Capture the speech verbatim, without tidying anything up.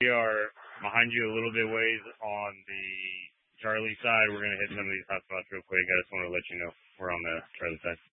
We are behind you a little bit ways on the Charlie side. We're going to hit some of these hotspots real quick. I just want to let you know we're on the Charlie side.